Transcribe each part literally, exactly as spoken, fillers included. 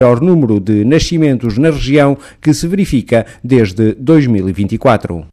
maior número de nascimentos na região que se verifica desde dois mil e vinte e quatro.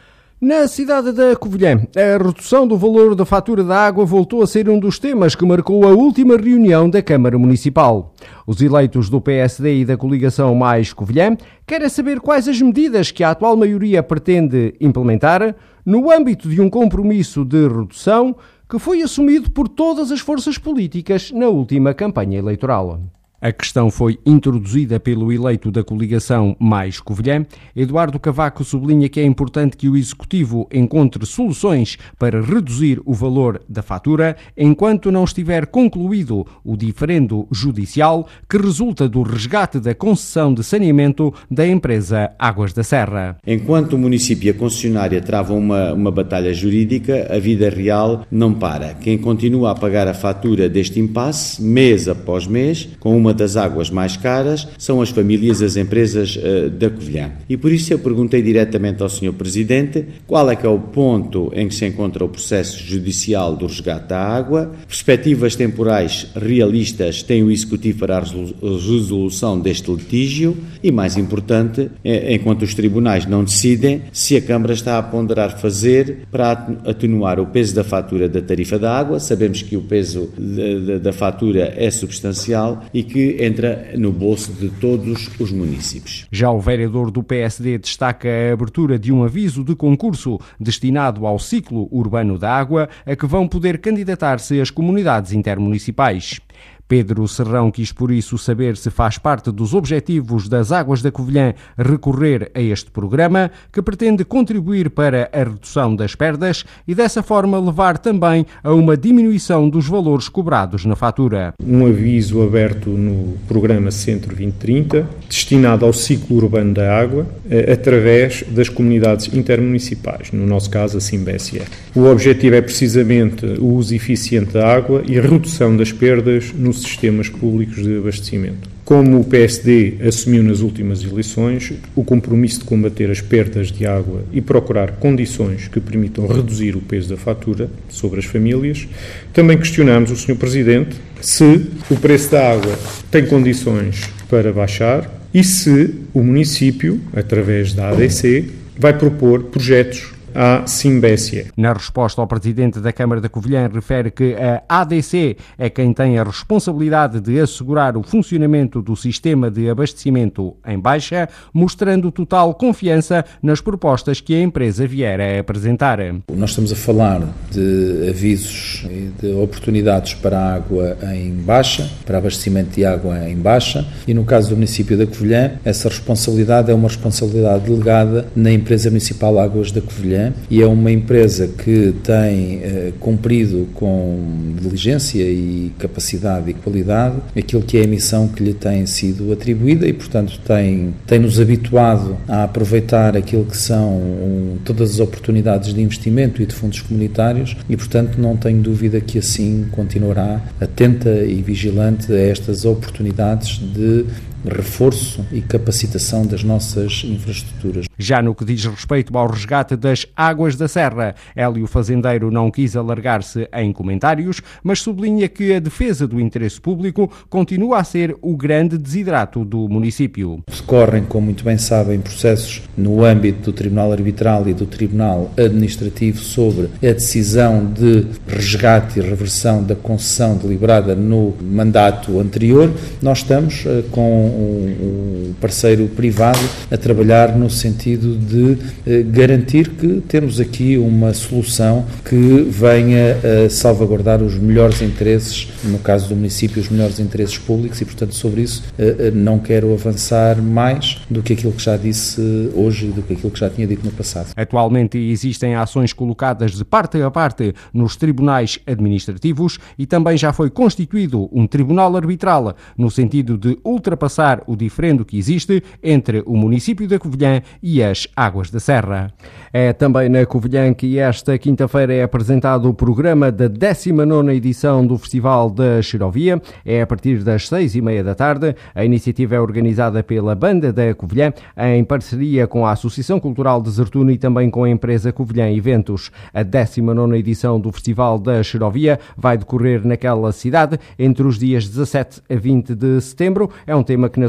Na cidade da Covilhã, a redução do valor da fatura da água voltou a ser um dos temas que marcou a última reunião da Câmara Municipal. Os eleitos do P S D e da coligação Mais Covilhã querem saber quais as medidas que a atual maioria pretende implementar no âmbito de um compromisso de redução que foi assumido por todas as forças políticas na última campanha eleitoral. A questão foi introduzida pelo eleito da coligação Mais Covilhã. Eduardo Cavaco sublinha que é importante que o Executivo encontre soluções para reduzir o valor da fatura enquanto não estiver concluído o diferendo judicial que resulta do resgate da concessão de saneamento da empresa Águas da Serra. Enquanto o município e a concessionária travam uma, uma batalha jurídica, a vida real não para. Quem continua a pagar a fatura deste impasse, mês após mês, com uma Uma das águas mais caras, são as famílias e as empresas uh, da Covilhã. E por isso eu perguntei diretamente ao senhor Presidente qual é que é o ponto em que se encontra o processo judicial do resgate da água, perspectivas temporais realistas tem o Executivo para a resolução deste litígio e, mais importante, é, enquanto os tribunais não decidem, se a Câmara está a ponderar fazer para atenuar o peso da fatura da tarifa da água. Sabemos que o peso da, da, da fatura é substancial e que que entra no bolso de todos os municípios. Já o vereador do P S D destaca a abertura de um aviso de concurso destinado ao ciclo urbano da água, a que vão poder candidatar-se as comunidades intermunicipais. Pedro Serrão quis por isso saber se faz parte dos objetivos das Águas da Covilhã recorrer a este programa, que pretende contribuir para a redução das perdas e dessa forma levar também a uma diminuição dos valores cobrados na fatura. Um aviso aberto no programa Centro vinte trinta, destinado ao ciclo urbano da água, através das comunidades intermunicipais, no nosso caso a Simbésia. O objetivo é precisamente o uso eficiente da água e a redução das perdas no sistemas públicos de abastecimento. Como o P S D assumiu nas últimas eleições o compromisso de combater as perdas de água e procurar condições que permitam reduzir o peso da fatura sobre as famílias, também questionamos o senhor Presidente se o preço da água tem condições para baixar e se o município, através da A D C, vai propor projetos à Simbésia. Na resposta ao Presidente da Câmara da Covilhã, refere que a A D C é quem tem a responsabilidade de assegurar o funcionamento do sistema de abastecimento em baixa, mostrando total confiança nas propostas que a empresa vier a apresentar. Nós estamos a falar de avisos e de oportunidades para a água em baixa, para abastecimento de água em baixa, e no caso do município da Covilhã, essa responsabilidade é uma responsabilidade delegada na empresa municipal Águas da Covilhã, e é uma empresa que tem eh, cumprido com diligência e capacidade e qualidade aquilo que é a missão que lhe tem sido atribuída e, portanto, tem, tem nos habituado a aproveitar aquilo que são um, todas as oportunidades de investimento e de fundos comunitários e, portanto, não tenho dúvida que assim continuará atenta e vigilante a estas oportunidades de reforço e capacitação das nossas infraestruturas. Já no que diz respeito ao resgate das Águas da Serra, Hélio Fazendeiro não quis alargar-se em comentários, mas sublinha que a defesa do interesse público continua a ser o grande desidrato do município. Decorrem, como muito bem sabem, processos no âmbito do Tribunal Arbitral e do Tribunal Administrativo sobre a decisão de resgate e reversão da concessão deliberada no mandato anterior. Nós estamos uh, com um parceiro privado a trabalhar no sentido de eh, garantir que temos aqui uma solução que venha a salvaguardar os melhores interesses, no caso do município, os melhores interesses públicos e, portanto, sobre isso eh, não quero avançar mais do que aquilo que já disse hoje e do que aquilo que já tinha dito no passado. Atualmente existem ações colocadas de parte a parte nos tribunais administrativos e também já foi constituído um tribunal arbitral no sentido de ultrapassar o diferendo que existe entre o município da Covilhã e as Águas da Serra. É também na Covilhã que esta quinta-feira é apresentado o programa da décima nona edição do Festival da Xerovia. É a partir das seis e meia da tarde. A iniciativa é organizada pela Banda da Covilhã, em parceria com a Associação Cultural de Zertuna e também com a empresa Covilhã Eventos. A décima nona edição do Festival da Xerovia vai decorrer naquela cidade entre os dias dezassete a vinte de setembro. É um tema